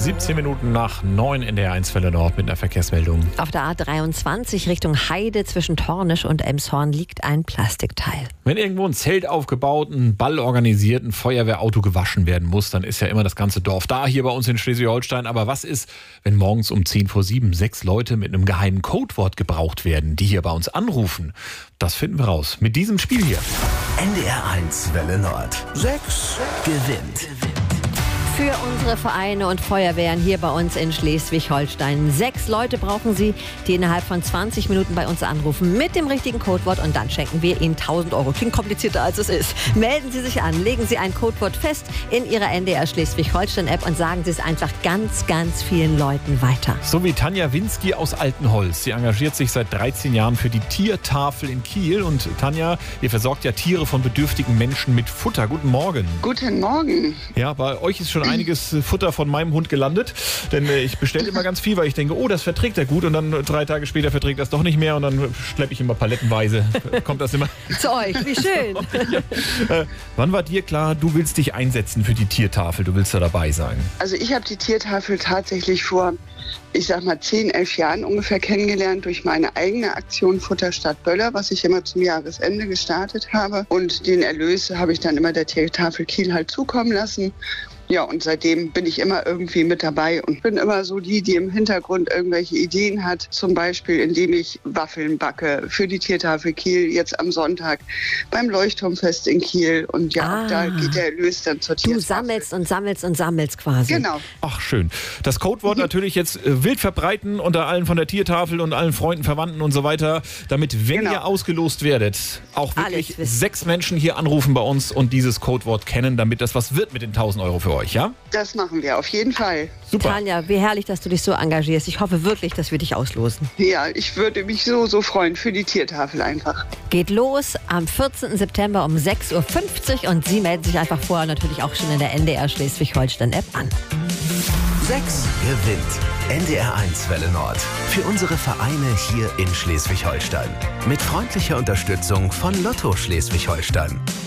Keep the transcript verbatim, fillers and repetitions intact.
siebzehn Minuten nach neun in der eins Welle Nord mit einer Verkehrsmeldung. Auf der A dreiundzwanzig Richtung Heide zwischen Tornisch und Elmshorn liegt ein Plastikteil. Wenn irgendwo ein Zelt aufgebaut, ein Ball organisiert, ein Feuerwehrauto gewaschen werden muss, dann ist ja immer das ganze Dorf da, hier bei uns in Schleswig-Holstein. Aber was ist, wenn morgens um zehn vor sieben sechs Leute mit einem geheimen Codewort gebraucht werden, die hier bei uns anrufen? Das finden wir raus mit diesem Spiel hier. N D R eins Welle Nord. sechs gewinnt. Für unsere Vereine und Feuerwehren hier bei uns in Schleswig-Holstein. Sechs Leute brauchen Sie, die innerhalb von zwanzig Minuten bei uns anrufen mit dem richtigen Codewort und dann schenken wir Ihnen tausend Euro. Klingt komplizierter als es ist. Melden Sie sich an, legen Sie ein Codewort fest in Ihrer N D R Schleswig-Holstein-App und sagen Sie es einfach ganz, ganz vielen Leuten weiter. So wie Tanja Winski aus Altenholz. Sie engagiert sich seit dreizehn Jahren für die Tiertafel in Kiel. Und Tanja, ihr versorgt ja Tiere von bedürftigen Menschen mit Futter. Guten Morgen. Guten Morgen. Ja, bei euch ist schon einiges Futter von meinem Hund gelandet, denn äh, ich bestelle immer ganz viel, weil ich denke, oh, das verträgt er gut und dann drei Tage später verträgt er es doch nicht mehr und dann schleppe ich immer palettenweise. Kommt das immer zu euch, wie schön. ja. äh, wann war dir klar, du willst dich einsetzen für die Tiertafel, du willst da dabei sein? Also ich habe die Tiertafel tatsächlich vor, ich sag mal, zehn, elf Jahren ungefähr kennengelernt durch meine eigene Aktion Futter statt Böller, was ich immer zum Jahresende gestartet habe. Und den Erlös habe ich dann immer der Tiertafel Kiel halt zukommen lassen. Ja, und seitdem bin ich immer irgendwie mit dabei und bin immer so die, die im Hintergrund irgendwelche Ideen hat. Zum Beispiel, indem ich Waffeln backe für die Tiertafel Kiel jetzt am Sonntag beim Leuchtturmfest in Kiel. Und ja, ah, auch da geht der Erlös dann zur Tiertafel. Du sammelst und sammelst und sammelst quasi. Genau. Ach, schön. Das Codewort natürlich jetzt äh, wild verbreiten unter allen von der Tiertafel und allen Freunden, Verwandten und so weiter, damit, wenn genau. ihr ausgelost werdet, auch wirklich Alles sechs Menschen hier anrufen bei uns und dieses Codewort kennen, damit das was wird mit den tausend Euro für euch, ja? Das machen wir auf jeden Fall. Super. Tanja, wie herrlich, dass du dich so engagierst. Ich hoffe wirklich, dass wir dich auslosen. Ja, ich würde mich so, so freuen für die Tiertafel einfach. Geht los am vierzehnten September um sechs Uhr fünfzig und Sie melden sich einfach vorher natürlich auch schon in der N D R Schleswig-Holstein-App an. sechs gewinnt. N D R eins Welle Nord. Für unsere Vereine hier in Schleswig-Holstein. Mit freundlicher Unterstützung von Lotto Schleswig-Holstein.